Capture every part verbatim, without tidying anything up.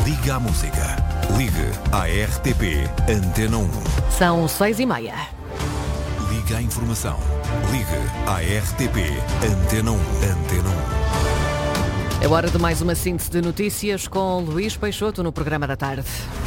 Liga à música. Ligue à R T P Antena um. São seis e meia. Liga à informação. Ligue à R T P Antena um. Antena um. É hora de mais uma síntese de notícias com Luís Peixoto no programa da tarde.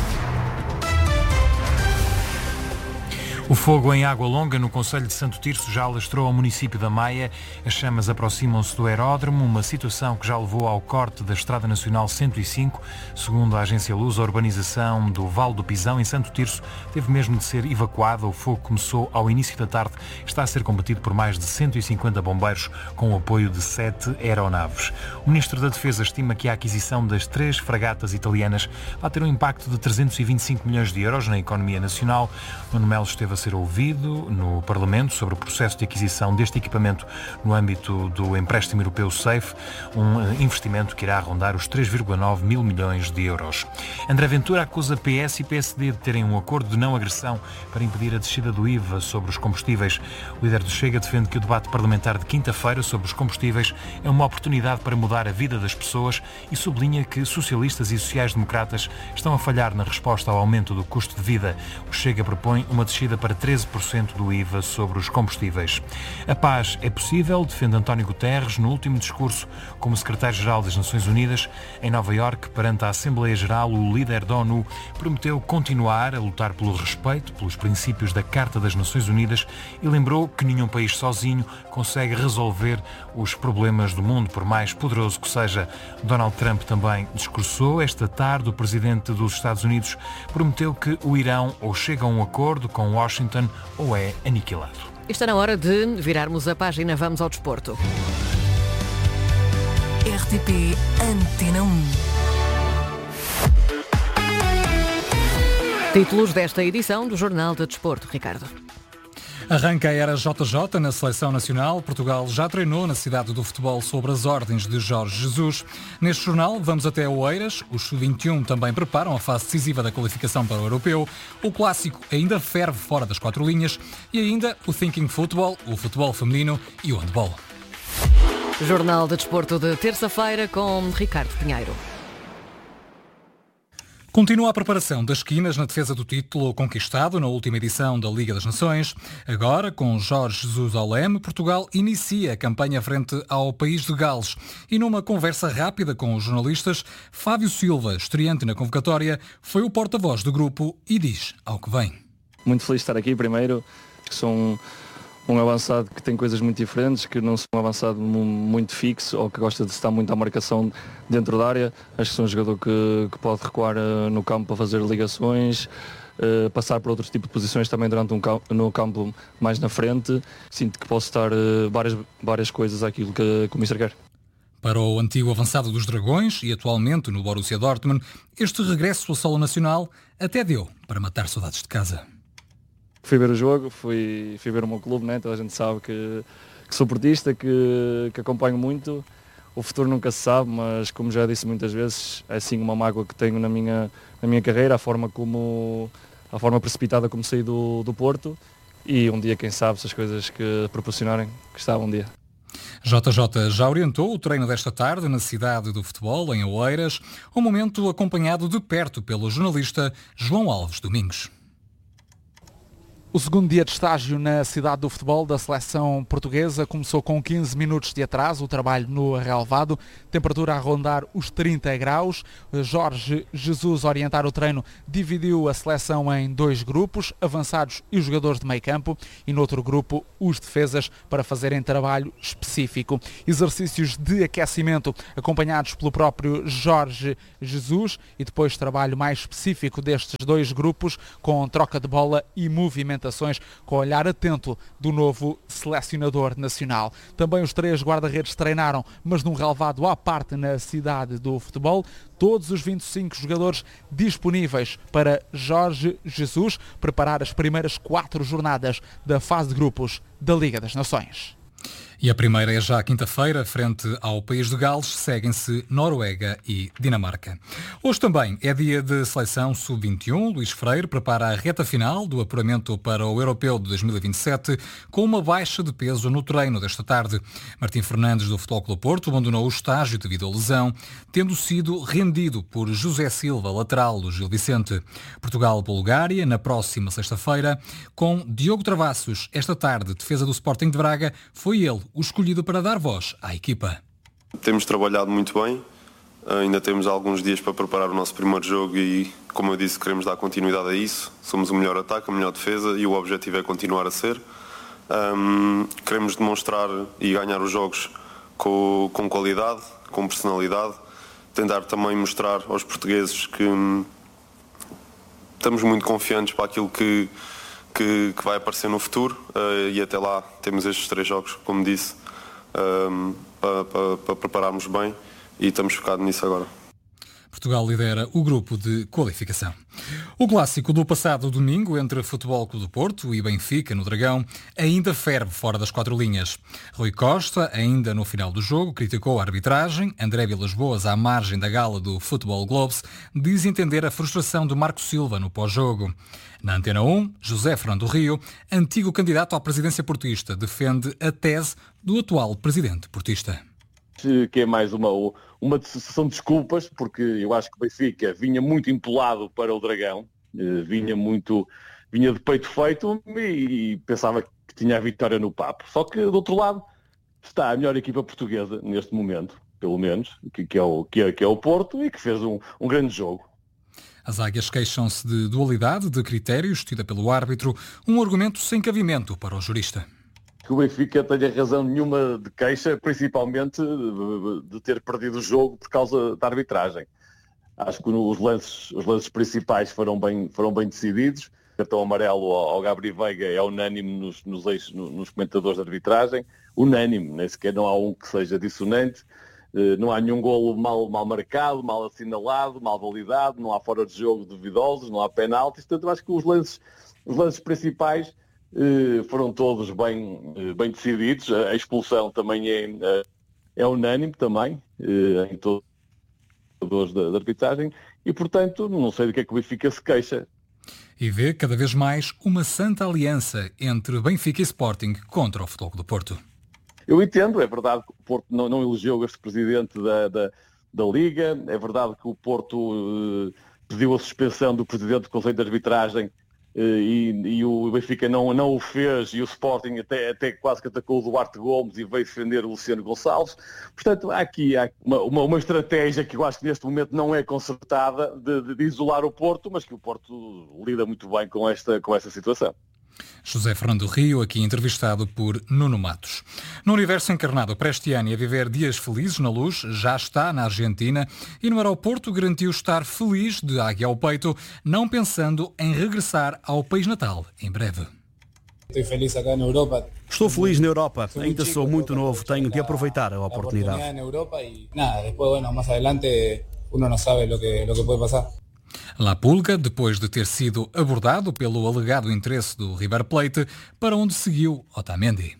O fogo em Água Longa, no concelho de Santo Tirso, já alastrou ao município da Maia. As chamas aproximam-se do aeródromo, uma situação que já levou ao corte da Estrada Nacional cento e cinco. Segundo a agência Luz, a urbanização do Vale do Pisão, em Santo Tirso, teve mesmo de ser evacuada. O fogo começou ao início da tarde, está a ser combatido por mais de cento e cinquenta bombeiros, com o apoio de sete aeronaves. O Ministro da Defesa estima que a aquisição das três fragatas italianas vai ter um impacto de trezentos e vinte e cinco milhões de euros na economia nacional. Nuno Melo esteve a ser ouvido no Parlamento sobre o processo de aquisição deste equipamento no âmbito do empréstimo europeu SAFE, um investimento que irá rondar os três vírgula nove mil milhões de euros. André Ventura acusa P S e P S D de terem um acordo de não agressão para impedir a descida do I V A sobre os combustíveis. O líder do Chega defende que o debate parlamentar de quinta-feira sobre os combustíveis é uma oportunidade para mudar a vida das pessoas e sublinha que socialistas e sociais-democratas estão a falhar na resposta ao aumento do custo de vida. O Chega propõe uma descida para treze por cento do I V A sobre os combustíveis. A paz é possível, defende António Guterres no último discurso como secretário-geral das Nações Unidas. Em Nova Iorque, perante a Assembleia Geral, o líder da ONU prometeu continuar a lutar pelo respeito pelos princípios da Carta das Nações Unidas e lembrou que nenhum país sozinho consegue resolver os problemas do mundo, por mais poderoso que seja. Donald Trump também discursou esta tarde. O presidente dos Estados Unidos prometeu que o Irão ou chega a um acordo com Washington ou é aniquilado. Está na hora de virarmos a página. Vamos ao desporto. R T P Antena um. Títulos desta edição do Jornal de Desporto. Ricardo. Arranca a era J J na Seleção Nacional. Portugal já treinou na cidade do futebol sob as ordens de Jorge Jesus. Neste jornal vamos até Oeiras. Os vinte e um também preparam a fase decisiva da qualificação para o Europeu. O clássico ainda ferve fora das quatro linhas. E ainda o Thinking Football, o futebol feminino e o handball. Jornal de Desporto de terça-feira com Ricardo Pinheiro. Continua a preparação das esquinas na defesa do título conquistado na última edição da Liga das Nações. Agora, com Jorge Jesus ao leme, Portugal inicia a campanha frente ao país de Gales. E numa conversa rápida com os jornalistas, Fábio Silva, estreante na convocatória, foi o porta-voz do grupo e diz ao que vem. Muito feliz de estar aqui, primeiro, que sou um, um avançado que tem coisas muito diferentes, que não sou um avançado muito fixo ou que gosta de estar muito à marcação dentro da área. Acho que sou um jogador que, que pode recuar uh, no campo para fazer ligações, uh, passar por outros tipos de posições também durante um campo, no campo mais na frente. Sinto que posso estar uh, várias, várias coisas àquilo que, que o mister quer. Para o antigo avançado dos Dragões e atualmente no Borussia Dortmund, este regresso ao solo nacional até deu para matar saudades de casa. Fui ver o jogo, fui, fui ver o meu clube, né? Toda a gente sabe que, que sou portista, que, que acompanho muito. O futuro nunca se sabe, mas como já disse muitas vezes, é sim uma mágoa que tenho na minha, na minha carreira, a forma, como, a forma precipitada como saí do, do Porto, e um dia, quem sabe, se as coisas que proporcionarem, que está um dia. J J já orientou o treino desta tarde na cidade do futebol, em Oeiras, um momento acompanhado de perto pelo jornalista João Alves Domingos. O segundo dia de estágio na cidade do futebol da seleção portuguesa começou com quinze minutos de atraso, o trabalho no relvado, temperatura a rondar os trinta graus. Jorge Jesus, a orientar o treino, dividiu a seleção em dois grupos, avançados e os jogadores de meio campo, e no outro grupo os defesas para fazerem trabalho específico. Exercícios de aquecimento acompanhados pelo próprio Jorge Jesus e depois trabalho mais específico destes dois grupos com troca de bola e movimentação com o olhar atento do novo selecionador nacional. Também os três guarda-redes treinaram, mas num relvado à parte na cidade do futebol. Todos os vinte e cinco jogadores disponíveis para Jorge Jesus preparar as primeiras quatro jornadas da fase de grupos da Liga das Nações. E a primeira é já quinta-feira, frente ao país de Gales, seguem-se Noruega e Dinamarca. Hoje também é dia de seleção sub vinte e um. Luís Freire prepara a reta final do apuramento para o Europeu de dois mil e vinte e sete com uma baixa de peso no treino desta tarde. Martim Fernandes, do Futebol Clube do Porto, abandonou o estágio devido à lesão, tendo sido rendido por José Silva, lateral do Gil Vicente. Portugal-Bulgária, na próxima sexta-feira, com Diogo Travassos. Esta tarde, defesa do Sporting de Braga, foi ele o escolhido para dar voz à equipa. Temos trabalhado muito bem, ainda temos alguns dias para preparar o nosso primeiro jogo e, como eu disse, queremos dar continuidade a isso. Somos o melhor ataque, a melhor defesa e o objetivo é continuar a ser. Um, queremos demonstrar e ganhar os jogos com, com qualidade, com personalidade, tentar também mostrar aos portugueses que hum, estamos muito confiantes para aquilo que Que, que vai aparecer no futuro uh, e até lá temos estes três jogos, como disse, um, para, para, para prepararmos bem e estamos focados nisso agora. Portugal lidera o grupo de qualificação. O clássico do passado domingo entre Futebol Clube do Porto e Benfica no Dragão ainda ferve fora das quatro linhas. Rui Costa, ainda no final do jogo, criticou a arbitragem. André Vilas-Boas, à margem da gala do Futebol Globes, diz entender a frustração de Marco Silva no pós-jogo. Na Antena um, José Fernando Rio, antigo candidato à presidência portista, defende a tese do atual presidente portista. Que é mais uma, uma sessão de desculpas, porque eu acho que o Benfica vinha muito empolado para o Dragão, vinha muito, vinha de peito feito e pensava que tinha a vitória no papo. Só que, do outro lado, está a melhor equipa portuguesa neste momento, pelo menos, que, que, é, o, que, é, que é o Porto e que fez um, um grande jogo. As águias queixam-se de dualidade de critérios tida pelo árbitro, um argumento sem cabimento para o jurista. Que o Benfica tenha razão nenhuma de queixa, principalmente de, de ter perdido o jogo por causa da arbitragem. Acho que os lances, os lances principais foram bem, foram bem decididos. O cartão amarelo ao, ao Gabriel Veiga é unânime nos, nos, eixos, nos comentadores de arbitragem. Unânime, nem sequer não há um que seja dissonante. Não há nenhum golo mal, mal marcado, mal assinalado, mal validado, não há fora de jogo duvidosos, não há penaltis. Portanto, eu acho que os lances, os lances principais eh, foram todos bem, eh, bem decididos. A expulsão também é, é unânime também, eh, em todos os da, da arbitragem. E, portanto, não sei do que é que o Benfica se queixa. E vê cada vez mais uma santa aliança entre Benfica e Sporting contra o Futebol Clube do Porto. Eu entendo, é verdade que o Porto não, não elegeu este presidente da, da, da Liga, é verdade que o Porto eh, pediu a suspensão do presidente do Conselho de Arbitragem eh, e, e o Benfica não, não o fez e o Sporting até, até quase que atacou o Duarte Gomes e veio defender o Luciano Gonçalves. Portanto, há aqui há uma, uma, uma estratégia que eu acho que neste momento não é concertada de, de, de isolar o Porto, mas que o Porto lida muito bem com esta, com esta situação. José Fernando Rio, aqui entrevistado por Nuno Matos. No universo encarnado para este ano e a viver dias felizes na Luz, já está na Argentina e no aeroporto garantiu estar feliz de águia ao peito, não pensando em regressar ao país natal em breve. Estou feliz aqui na Europa. Estou feliz na Europa. Ainda sou muito novo, tenho de aproveitar a oportunidade. Na Europa e nada, depois, bueno, mais adelante uno não sabe o que, o que pode passar. La Pulga, depois de ter sido abordado pelo alegado interesse do River Plate, para onde seguiu Otamendi.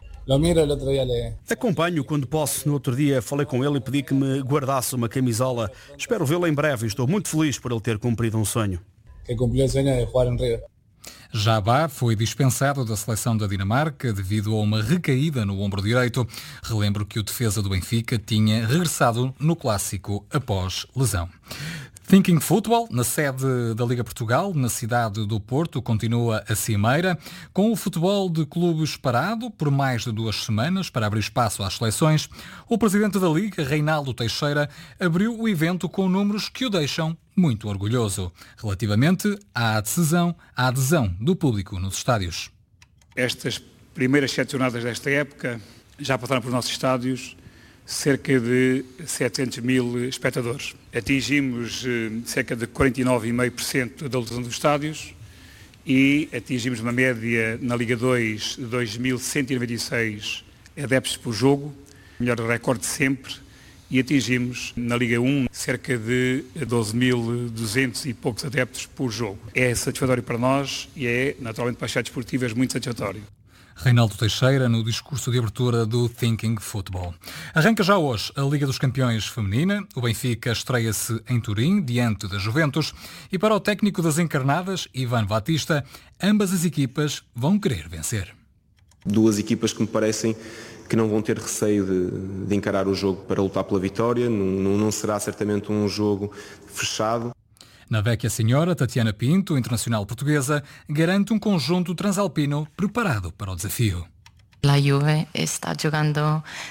Acompanho quando posso. No outro dia falei com ele e pedi que me guardasse uma camisola. Espero vê-lo em breve e estou muito feliz por ele ter cumprido um sonho. Que cumpriu o sonho de jogar em River. Jabá foi dispensado da seleção da Dinamarca devido a uma recaída no ombro direito. Relembro que o defesa do Benfica tinha regressado no clássico após lesão. Thinking Football, na sede da Liga Portugal, na cidade do Porto, continua a cimeira, com o futebol de clubes parado por mais de duas semanas para abrir espaço às seleções. O presidente da Liga, Reinaldo Teixeira, abriu o evento com números que o deixam muito orgulhoso, relativamente à adesão, à adesão do público nos estádios. Estas primeiras sete jornadas desta época já passaram pelos nossos estádios cerca de setecentos mil espectadores. Atingimos eh, cerca de quarenta e nove vírgula cinco por cento da lotação dos estádios e atingimos uma média na Liga dois de dois mil cento e noventa e seis adeptos por jogo, melhor recorde de sempre, e atingimos na Liga um cerca de doze mil duzentos e poucos adeptos por jogo. É satisfatório para nós e é, naturalmente, para as chaves esportivas muito satisfatório. Reinaldo Teixeira no discurso de abertura do Thinking Football. Arranca já hoje a Liga dos Campeões Feminina. O Benfica estreia-se em Turim, diante da Juventus. E para o técnico das encarnadas, Ivan Batista, ambas as equipas vão querer vencer. Duas equipas que me parecem que não vão ter receio de, de encarar o jogo para lutar pela vitória. Não, não será certamente um jogo fechado. Na Vecchia Senhora, Tatiana Pinto, internacional portuguesa, garante um conjunto transalpino preparado para o desafio. A Juve está jogando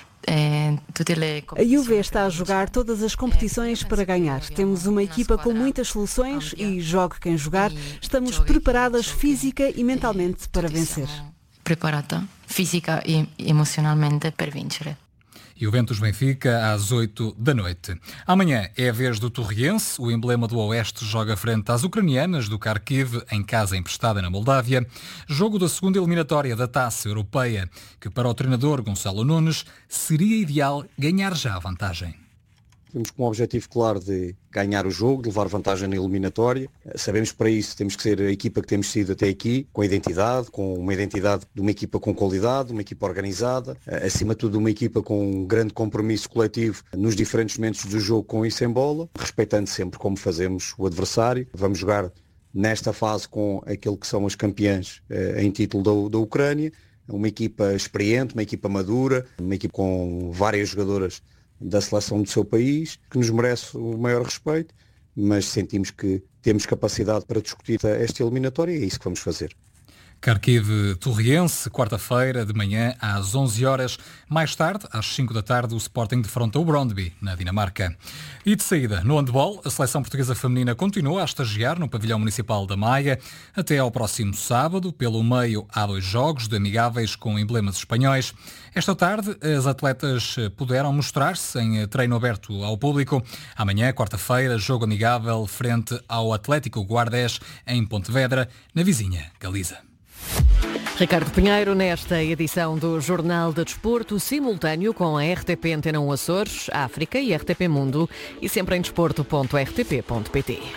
A Juve está a jogar todas as competições para ganhar. Temos uma equipa com muitas soluções e, jogue quem jogar, estamos preparadas física e mentalmente para vencer. Preparada física e emocionalmente para vencer. Juventus Benfica às oito da noite. Amanhã é a vez do Torriense. O emblema do Oeste joga frente às ucranianas do Kharkiv, em casa emprestada na Moldávia. Jogo da segunda eliminatória da Taça Europeia, que para o treinador Gonçalo Nunes seria ideal ganhar já a vantagem. Temos como objetivo claro de ganhar o jogo, de levar vantagem na eliminatória. Sabemos que para isso temos que ser a equipa que temos sido até aqui, com identidade, com uma identidade de uma equipa com qualidade, uma equipa organizada, acima de tudo uma equipa com um grande compromisso coletivo nos diferentes momentos do jogo com e sem bola, respeitando sempre como fazemos o adversário. Vamos jogar nesta fase com aquele que são as campeãs eh, em título da, da Ucrânia, uma equipa experiente, uma equipa madura, uma equipa com várias jogadoras da seleção do seu país, que nos merece o maior respeito, mas sentimos que temos capacidade para discutir esta eliminatória e é isso que vamos fazer. Kharkiv Torriense, quarta-feira de manhã às onze horas. Mais tarde, às cinco da tarde, o Sporting defronta o Brøndby, na Dinamarca. E de saída, no handball, a seleção portuguesa feminina continua a estagiar no pavilhão municipal da Maia até ao próximo sábado. Pelo meio, há dois jogos de amigáveis com emblemas espanhóis. Esta tarde, as atletas puderam mostrar-se em treino aberto ao público. Amanhã, quarta-feira, jogo amigável frente ao Atlético Guardés, em Pontevedra, na vizinha Galiza. Ricardo Pinheiro, nesta edição do Jornal de Desporto, simultâneo com a R T P Antena um Açores, África e R T P Mundo, e sempre em desporto ponto r t p ponto p t.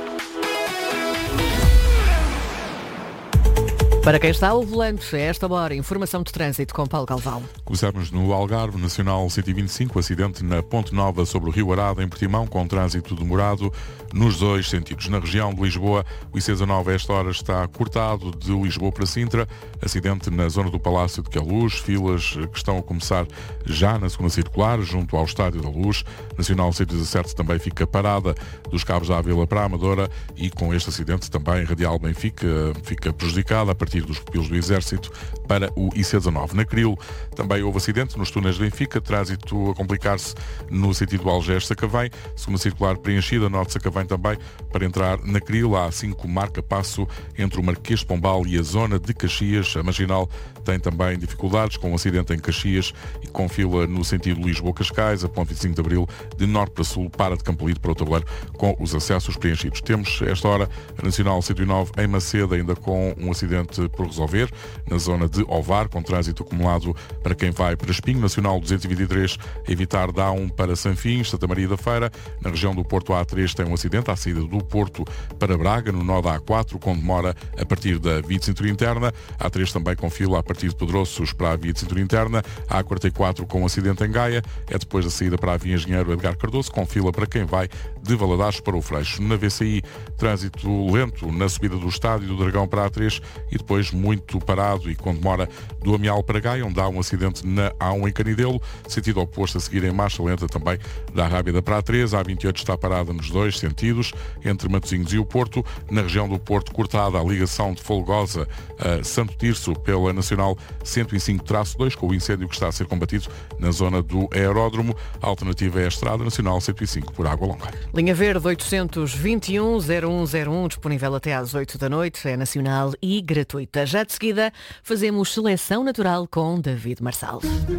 Para quem está ao volante, a esta hora, informação de trânsito com Paulo Galvão. Começamos no Algarve, Nacional cento e vinte e cinco, acidente na Ponte Nova sobre o Rio Arado, em Portimão, com trânsito demorado nos dois sentidos. Na região de Lisboa, o I C dezanove a esta hora está cortado de Lisboa para Sintra, acidente na zona do Palácio de Queluz, filas que estão a começar já na segunda circular, junto ao Estádio da Luz. Nacional cento e dezassete também fica parada dos Cabos da Ávila para a Amadora e com este acidente também Radial Benfica fica prejudicada a partir dos pupilos do Exército para o I C dezanove. Na Cril também houve acidente nos túneis de Benfica, trânsito a complicar-se no sentido Algés-Sacavém, segunda circular preenchida, norte-Sacavém também, para entrar na Cril. A A cinco marca passo entre o Marquês de Pombal e a zona de Caxias. A Marginal tem também dificuldades com um acidente em Caxias e com fila no sentido Lisboa-Cascais. A ponte vinte e cinco de Abril de norte para sul para de Campolide para o tabuleiro com os acessos preenchidos. Temos esta hora a Nacional cento e nove em Macedo, ainda com um acidente por resolver na zona de Ovar, com trânsito acumulado para quem vai para Espinho. Nacional duzentos e vinte e três a evitar da A um para Sanfins, Santa Maria da Feira. Na região do Porto, a A três tem um acidente à saída do Porto para Braga, no nó da A quatro, com demora a partir da via de cintura interna. A A três também com fila a partir de Pedroços para a via de cintura interna. A A quarenta e quatro com um acidente em Gaia, é depois da saída para a via Engenheiro Edgar Cardoso, com fila para quem vai de Valadares para o Freixo. Na V C I, trânsito lento na subida do Estádio do Dragão para a A três e depois muito parado e com demora do Amial para Gaia, onde há um acidente na A um em Canidelo, sentido oposto a seguir em marcha lenta também da Rábida para a A três. A A vinte e oito está parada nos dois sentidos, entre Matosinhos e o Porto. Na região do Porto, cortada a ligação de Folgosa a Santo Tirso pela Nacional cento e cinco traço dois, com o incêndio que está a ser combatido na zona do aeródromo. A alternativa é a Estrada Nacional cento e cinco por Água Longa. Linha Verde oitocentos e vinte e um zero um zero um, disponível até às oito da noite, é nacional e gratuita. Já de seguida, fazemos Seleção Natural com David Marçal.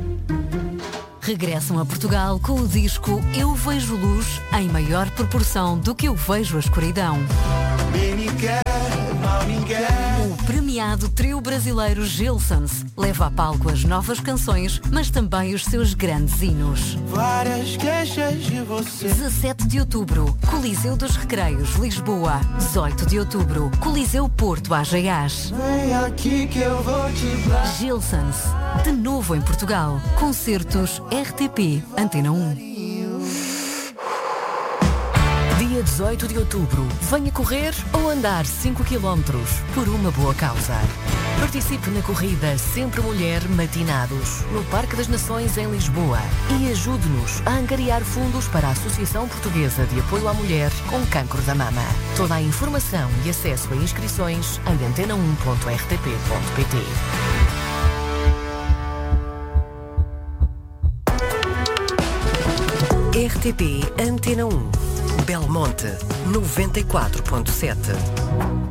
Regressam a Portugal com o disco Eu Vejo Luz em maior proporção do que eu vejo a escuridão. O premiado premiado trio brasileiro Gilsons leva a palco as novas canções, mas também os seus grandes hinos. Várias queixas de você. dezassete de outubro, Coliseu dos Recreios, Lisboa. dezoito de outubro, Coliseu Porto, Ageiás. Vem aqui que eu vou te dar. Gilsons, de novo em Portugal. Concertos R T P, Antena um. Dia dezoito de outubro, venha correr ou andar cinco quilómetros por uma boa causa. Participe na corrida Sempre Mulher Matinados, no Parque das Nações em Lisboa, e ajude-nos a angariar fundos para a Associação Portuguesa de Apoio à Mulher com Cancro da Mama. Toda a informação e acesso a inscrições em antena um ponto r t p ponto p t. R T P Antena um. Belmonte noventa e quatro ponto sete.